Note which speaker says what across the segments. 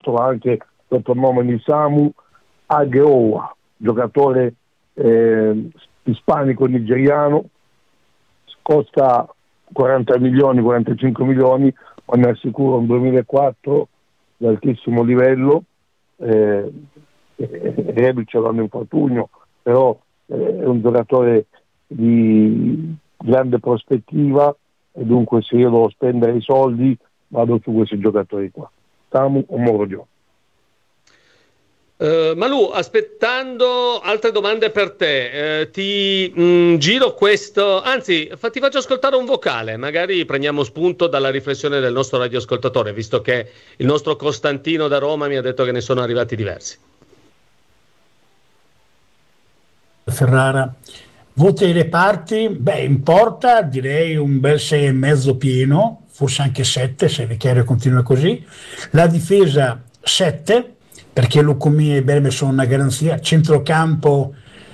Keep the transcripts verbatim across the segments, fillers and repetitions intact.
Speaker 1: spostola anche sotto il nome di Samu Ageowa, giocatore eh, ispanico-nigeriano, costa quaranta milioni, quarantacinque milioni, ma ne assicura un duemilaquattro di altissimo livello, eh, reduce da un infortunio, però eh, è un giocatore di grande prospettiva e dunque se io devo spendere i soldi vado su questi giocatori qua. Samu Omorodio.
Speaker 2: Uh, Malù, aspettando altre domande per te, uh, ti mh, giro questo, anzi fa, ti faccio ascoltare un vocale, magari prendiamo spunto dalla riflessione del nostro radioascoltatore, visto che il nostro Costantino da Roma mi ha detto che ne sono arrivati diversi.
Speaker 3: Ferrara, voti ai reparti, beh, in porta direi un bel sei e mezzo pieno, forse anche sette se Vicario continua così. La difesa sette, perché Lucumia e Berme sono una garanzia. Centrocampo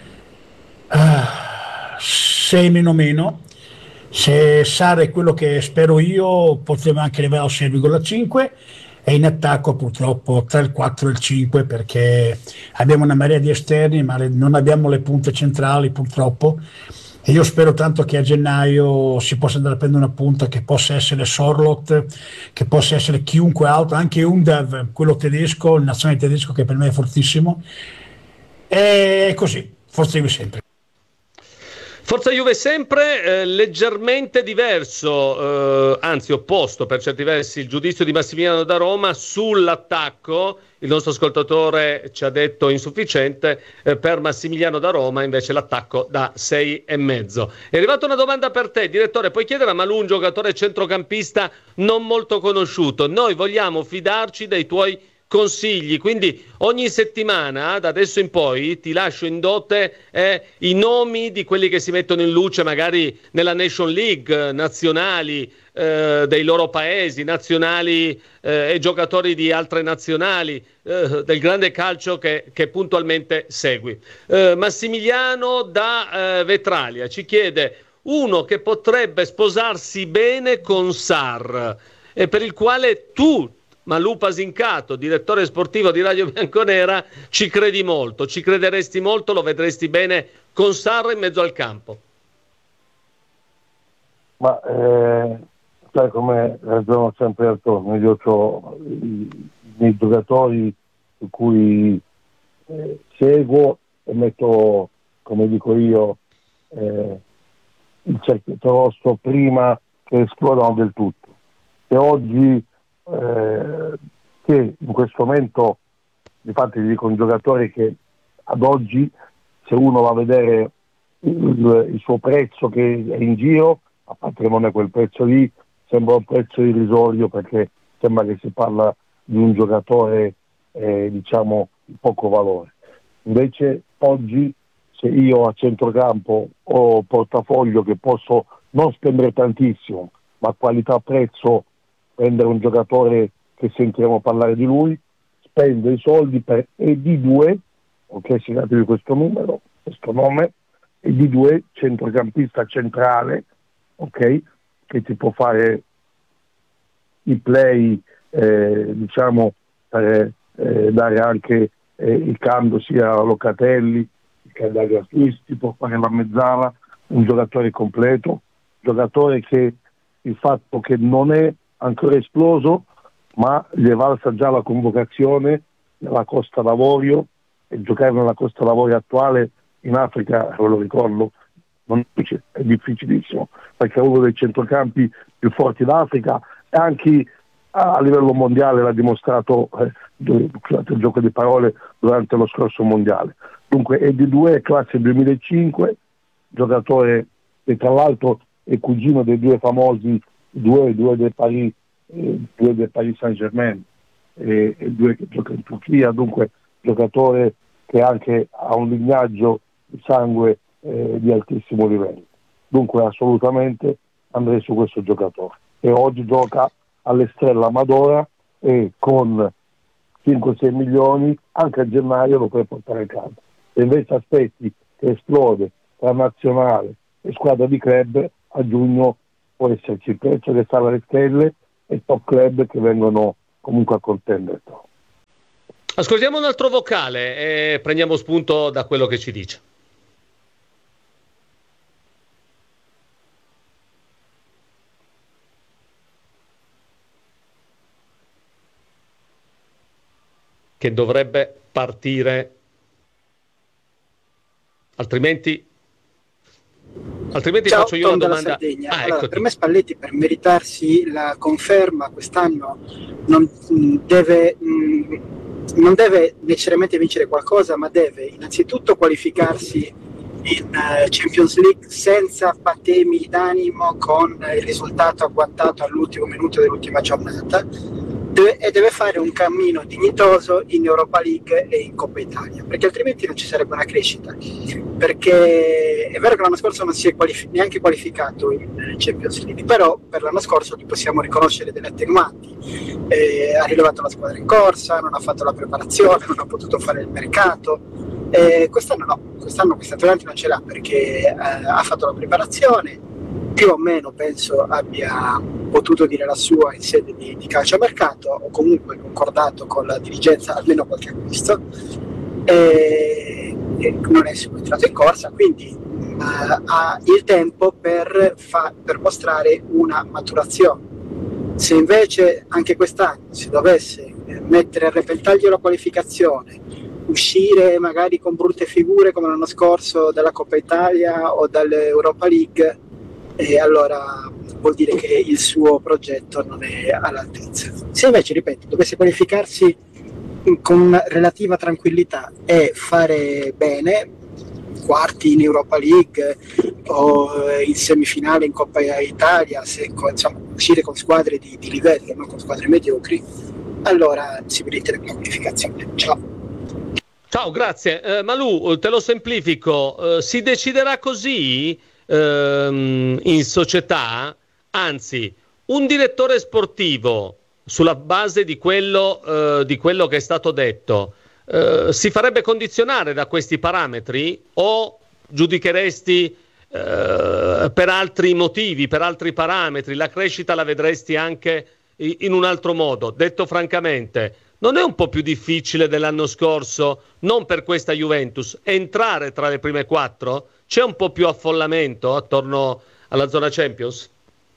Speaker 3: sei meno meno. Se Sara è quello che spero io, potremmo anche arrivare al sei virgola cinque. E in attacco purtroppo tra il quattro e il cinque, perché abbiamo una marea di esterni ma le, non abbiamo le punte centrali purtroppo, e io spero tanto che a gennaio si possa andare a prendere una punta, che possa essere Sorlot, che possa essere chiunque altro, anche Undav, quello tedesco, il nazionale tedesco, che per me è fortissimo. E così, forza Juve sempre.
Speaker 2: Forza Juve sempre, eh, leggermente diverso, eh, anzi opposto per certi versi, il giudizio di Massimiliano da Roma sull'attacco. Il nostro ascoltatore ci ha detto insufficiente, eh, per Massimiliano da Roma invece l'attacco da sei e mezzo. È arrivata una domanda per te, direttore, puoi chiedere a Malù, un giocatore centrocampista non molto conosciuto. Noi vogliamo fidarci dei tuoi consigli, quindi ogni settimana da adesso in poi ti lascio in dote eh, i nomi di quelli che si mettono in luce magari nella Nation League, nazionali eh, dei loro paesi, nazionali eh, e giocatori di altre nazionali eh, del grande calcio che, che puntualmente segui. eh, Massimiliano da eh, Vetralia ci chiede uno che potrebbe sposarsi bene con Sarr e per il quale tu, Malù Pasincato, direttore sportivo di Radio Bianconera, ci credi molto, ci crederesti molto, lo vedresti bene con Sarr in mezzo al campo?
Speaker 1: Ma eh, sai come ragiono sempre attorno, io ho i, i miei giocatori su cui eh, seguo e metto, come dico io, eh, il cerchietto rosso prima che esplodano del tutto. E oggi Eh, che in questo momento, infatti dico un giocatore che ad oggi, se uno va a vedere il, il suo prezzo che è in giro, a parte che non è quel prezzo lì, sembra un prezzo irrisorio, perché sembra che si parla di un giocatore eh, diciamo di poco valore. Invece oggi, se io a centrocampo ho portafoglio che posso non spendere tantissimo, ma qualità prezzo, prendere un giocatore che sentiremo parlare di lui, spendo i soldi per E D due, ok, segnatevi questo numero, questo nome, E D due, centrocampista centrale, ok, che ti può fare i play, eh, diciamo, per eh, dare anche eh, il cambio sia a Locatelli che a Dario Luiz, ti può fare la mezzala, un giocatore completo, giocatore che il fatto che non è ancora esploso, ma gli è valsa già la convocazione nella Costa d'Avorio, e giocare nella Costa d'Avorio attuale in Africa, ve lo ricordo, non è difficilissimo, perché è uno dei centrocampi più forti d'Africa e anche a livello mondiale l'ha dimostrato, eh, scusate il gioco di parole, durante lo scorso mondiale. Dunque E D due, classe duemilacinque, giocatore che tra l'altro è cugino dei due famosi, due, due del Paris, eh, due del Paris Saint-Germain e, e due che gioca in Turchia, dunque giocatore che anche ha un lignaggio di sangue eh, di altissimo livello. Dunque assolutamente andrei su questo giocatore, e oggi gioca all'Estrella Amadora e con cinque sei milioni anche a gennaio lo puoi portare in campo. Se invece aspetti che esplode tra nazionale e squadra di club, a giugno può esserci il prezzo che sta alle stelle e top club che vengono comunque a contendere.
Speaker 2: Ascoltiamo un altro vocale e prendiamo spunto da quello che ci dice. Che dovrebbe partire, altrimenti altrimenti
Speaker 4: Ciao,
Speaker 2: faccio io
Speaker 4: Tom
Speaker 2: una
Speaker 4: dalla
Speaker 2: domanda.
Speaker 4: Sardegna.
Speaker 2: Ah,
Speaker 4: Allora,
Speaker 2: eccoti.
Speaker 4: per me Spalletti, per meritarsi la conferma quest'anno, non mh, deve, mh, non deve necessariamente vincere qualcosa, ma deve innanzitutto qualificarsi in uh, Champions League senza patemi d'animo con il risultato agguantato all'ultimo minuto dell'ultima giornata, deve, e deve fare un cammino dignitoso in Europa League e in Coppa Italia, perché altrimenti non ci sarebbe una crescita. Perché è vero che l'anno scorso non si è qualifi- neanche qualificato in Champions League, però per l'anno scorso gli possiamo riconoscere delle attenuanti. Eh, ha rilevato la squadra in corsa, non ha fatto la preparazione, non ha potuto fare il mercato. Eh, quest'anno no, quest'anno questi attenuanti non ce l'ha, perché eh, ha fatto la preparazione, più o meno penso abbia potuto dire la sua in sede di, di calciomercato, o comunque concordato con la dirigenza almeno qualche acquisto. E, e non è subentrato in corsa, quindi uh, ha il tempo per, fa, per mostrare una maturazione. Se invece anche quest'anno si dovesse eh, mettere a repentaglio la qualificazione, uscire magari con brutte figure come l'anno scorso dalla Coppa Italia o dall'Europa League, e allora vuol dire che il suo progetto non è all'altezza. Se invece, ripeto, dovesse qualificarsi con relativa tranquillità e fare bene, quarti in Europa League o in semifinale in Coppa Italia, se, insomma, uscire con squadre di, di livello, non con squadre mediocri, allora si meriterebbe la qualificazione. Ciao.
Speaker 2: Ciao, grazie. Eh, Malù, te lo semplifico. Eh, si deciderà così ehm, in società, anzi, un direttore sportivo sulla base di quello, eh, di quello che è stato detto, eh, si farebbe condizionare da questi parametri o giudicheresti eh, per altri motivi, per altri parametri? La crescita la vedresti anche in un altro modo? Detto francamente, non è un po' più difficile dell'anno scorso, non per questa Juventus, entrare tra le prime quattro? C'è un po' più affollamento attorno alla zona Champions?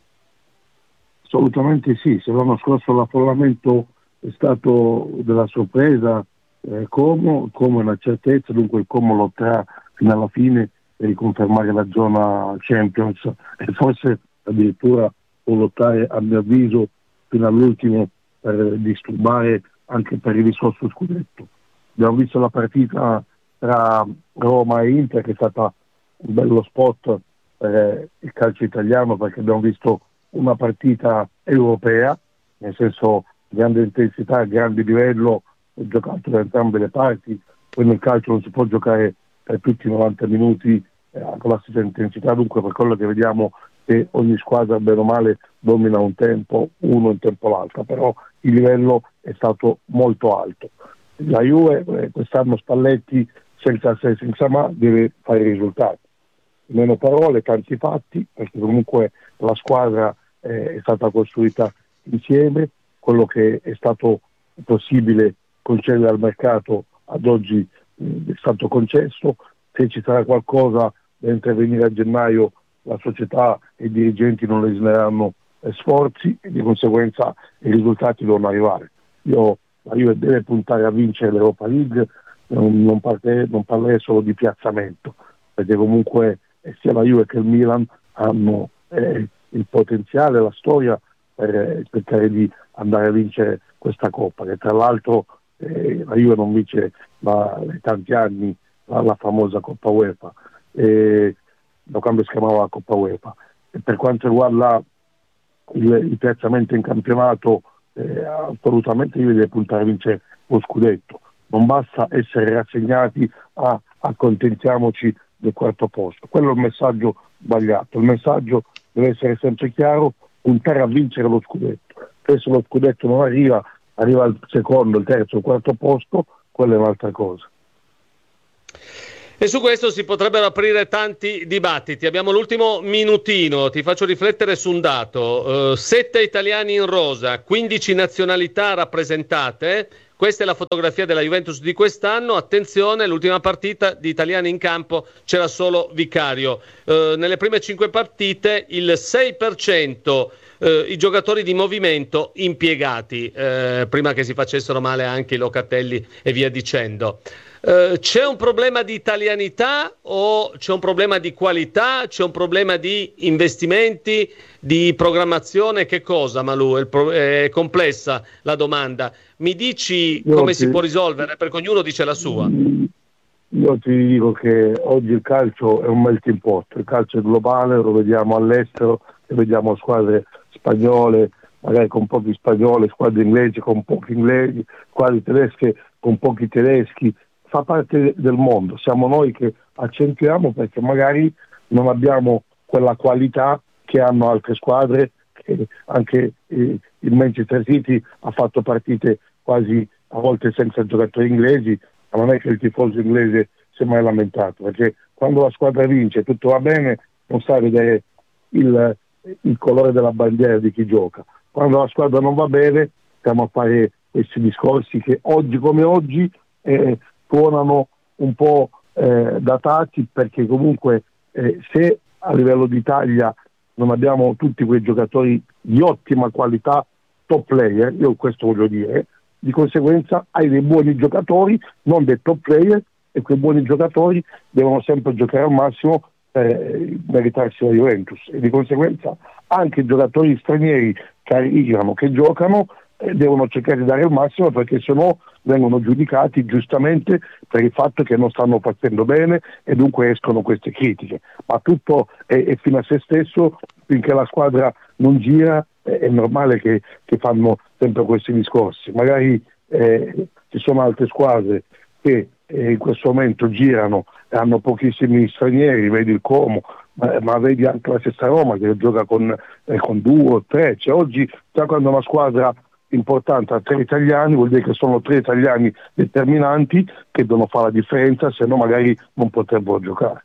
Speaker 1: Assolutamente sì, se l'anno scorso l'affollamento è stato della sorpresa, eh, Como, Como è una certezza, dunque il Como lotterà fino alla fine per riconfermare la zona Champions e forse addirittura può lottare, a mio avviso, fino all'ultimo per disturbare anche per il discorso scudetto. Abbiamo visto la partita tra Roma e Inter, che è stata un bello spot per il calcio italiano, perché abbiamo visto una partita europea, nel senso grande intensità, grande livello, giocato da entrambe le parti. Poi nel calcio non si può giocare per tutti i novanta minuti eh, con la stessa intensità, dunque per quello che vediamo che ogni squadra bene o male domina un tempo, uno in tempo l'altra, però il livello è stato molto alto. La Juve eh, quest'anno Spalletti senza se senza ma deve fare i risultati, meno parole, tanti fatti, perché comunque la squadra eh, è stata costruita insieme. Quello che è stato possibile concedere al mercato ad oggi eh, è stato concesso. Se ci sarà qualcosa da intervenire a gennaio, la società e i dirigenti non lesineranno eh, sforzi e di conseguenza i risultati devono arrivare. Io, la Juve deve puntare a vincere l'Europa League, non, non, parte, non parlerei solo di piazzamento, perché comunque eh, sia la Juve che il Milan hanno eh, il potenziale, la storia per eh, cercare di andare a vincere questa Coppa, che tra l'altro eh, la Juve non vince da tanti anni la, la famosa Coppa UEFA, eh, da quando si chiamava Coppa UEFA. E per quanto riguarda il, il piazzamento in campionato, eh, assolutamente io devo puntare a vincere lo scudetto. Non basta essere rassegnati a accontentiamoci del quarto posto, quello è un messaggio sbagliato. Il messaggio deve essere sempre chiaro: puntare a vincere lo scudetto. E se lo scudetto non arriva, arriva al secondo, il terzo, il quarto posto, quella è un'altra cosa.
Speaker 2: E su questo si potrebbero aprire tanti dibattiti. Abbiamo l'ultimo minutino, ti faccio riflettere su un dato. Uh, sette italiani in rosa, quindici nazionalità rappresentate, Questa è la fotografia della Juventus di quest'anno. Attenzione, l'ultima partita di italiani in campo c'era solo Vicario. Eh, nelle prime cinque partite il sei per cento eh, i giocatori di movimento impiegati, eh, prima che si facessero male anche i Locatelli e via dicendo. Uh, c'è un problema di italianità o c'è un problema di qualità? C'è un problema di investimenti, di programmazione? Che cosa, Malù? È, pro- è complessa la domanda. Mi dici
Speaker 1: Io
Speaker 2: come
Speaker 1: ti...
Speaker 2: si può risolvere? Perché ognuno dice la sua.
Speaker 1: Io ti dico che oggi il calcio è un melting pot, il calcio è globale, lo vediamo all'estero, lo vediamo squadre spagnole, magari con pochi spagnoli, squadre inglesi con pochi inglesi, squadre tedesche con pochi tedeschi. Fa parte del mondo, siamo noi che accentuiamo perché magari non abbiamo quella qualità che hanno altre squadre, che anche eh, il Manchester City ha fatto partite quasi a volte senza giocatori inglesi, ma non è che il tifoso inglese si è mai lamentato, perché quando la squadra vince tutto va bene, non sa vedere il, il colore della bandiera di chi gioca. Quando la squadra non va bene stiamo a fare questi discorsi che oggi come oggi eh, suonano un po' eh, datati, perché comunque eh, se a livello d'Italia non abbiamo tutti quei giocatori di ottima qualità, top player, io questo voglio dire, di conseguenza hai dei buoni giocatori, non dei top player, e quei buoni giocatori devono sempre giocare al massimo per meritarsi la Juventus, e di conseguenza anche i giocatori stranieri che arrivano, che giocano, eh, devono cercare di dare il massimo, perché sennò vengono giudicati giustamente per il fatto che non stanno facendo bene, e dunque escono queste critiche. Ma tutto è, è fino a se stesso, finché la squadra non gira è, è normale che, che fanno sempre questi discorsi. Magari eh, ci sono altre squadre che eh, in questo momento girano e hanno pochissimi stranieri, vedi il Como, ma, ma vedi anche la stessa Roma che gioca con, eh, con due o tre. Cioè, oggi già quando una squadra importante a tre italiani vuol dire che sono tre italiani determinanti che devono fare la differenza, se no magari non potrebbero giocare.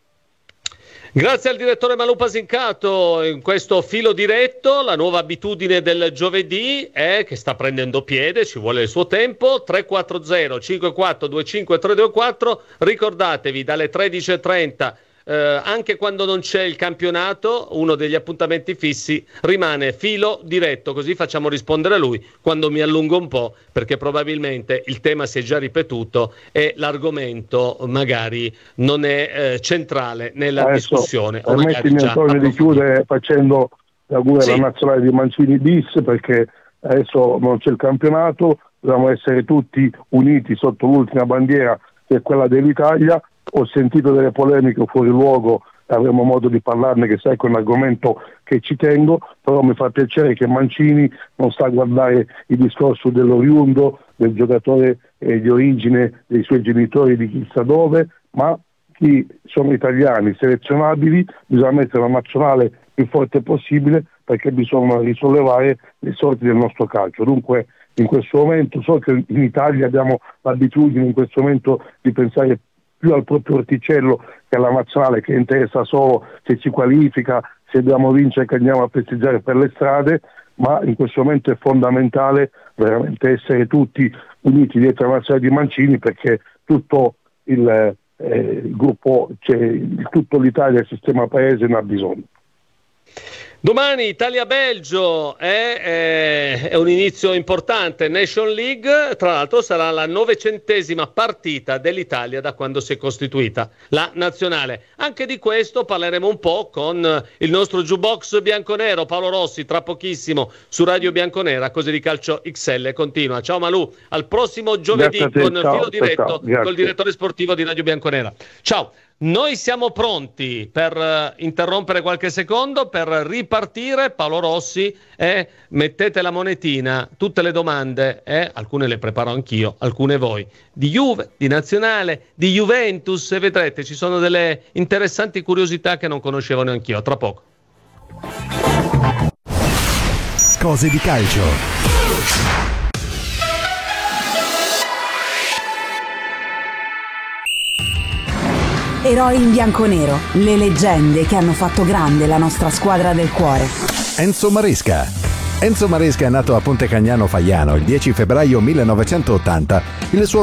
Speaker 2: Grazie al direttore Malù Pasincato in questo filo diretto. La nuova abitudine del giovedì è che sta prendendo piede, ci vuole il suo tempo. Tre quattro zero cinque quattro due cinque tre due quattro, ricordatevi dalle tredici e trenta. Eh, anche quando non c'è il campionato, uno degli appuntamenti fissi rimane filo diretto, così facciamo rispondere a lui quando mi allungo un po', perché probabilmente il tema si è già ripetuto e l'argomento magari non è eh, centrale nella
Speaker 1: Adesso,
Speaker 2: discussione.
Speaker 1: permettimi Antonio di chiudere facendo gli auguri alla
Speaker 2: sì.
Speaker 1: nazionale di Mancini bis, perché adesso non c'è il campionato, dobbiamo essere tutti uniti sotto l'ultima bandiera che è quella dell'Italia. Ho sentito delle polemiche fuori luogo, avremo modo di parlarne, che sai che è un argomento che ci tengo, però mi fa piacere che Mancini non sta a guardare il discorso dell'oriundo, del giocatore eh, di origine dei suoi genitori di chissà dove, ma chi sono italiani selezionabili, bisogna mettere la nazionale più forte possibile, perché bisogna risollevare le sorti del nostro calcio. Dunque in questo momento, so che in Italia abbiamo l'abitudine in questo momento di pensare più al proprio orticello che alla nazionale, che interessa solo se ci qualifica, se dobbiamo vincere, che andiamo a festeggiare per le strade, ma in questo momento è fondamentale veramente essere tutti uniti dietro la nazionale di Mancini, perché tutto il, eh, il gruppo, cioè tutto l'Italia, il sistema paese ne ha bisogno.
Speaker 2: Domani Italia-Belgio è, è, è un inizio importante, Nation League, tra l'altro sarà la novecentesima partita dell'Italia da quando si è costituita la nazionale. Anche di questo parleremo un po' con il nostro jukebox bianconero Paolo Rossi tra pochissimo su Radio Bianconera, Cose di Calcio X L continua. Ciao Malù, al prossimo giovedì con
Speaker 1: ciao,
Speaker 2: filo diretto
Speaker 1: ciao,
Speaker 2: col direttore sportivo di Radio Bianconera. Ciao. Noi siamo pronti per uh, interrompere qualche secondo, per ripartire. Paolo Rossi, eh, mettete la monetina, tutte le domande, eh, alcune le preparo anch'io, alcune voi, di Juve, di Nazionale, di Juventus, e vedrete ci sono delle interessanti curiosità che non conoscevo neanch'io. Tra poco.
Speaker 5: Cose di calcio.
Speaker 6: Eroi in bianconero, le leggende che hanno fatto grande la nostra squadra del cuore.
Speaker 5: Enzo Maresca Enzo Maresca è nato a Ponte Cagnano Faiano il dieci febbraio millenovecentottanta. Il suo